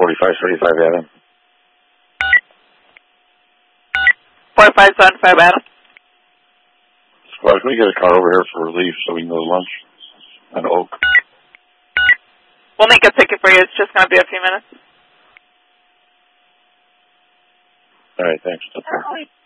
4575 Adam. 4575 Adam. Squad, can we get a car over here for relief so we can go to lunch? On Oak. We'll make a ticket for you. It's just going to be a few minutes. All right, thanks.